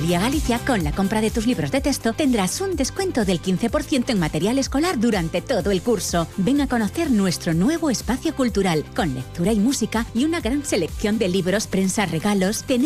Familia Galicia, con la compra de tus libros de texto tendrás un descuento del 15% en material escolar durante todo el curso. Ven a conocer nuestro nuevo espacio cultural, con lectura y música y una gran selección de libros, prensa, regalos.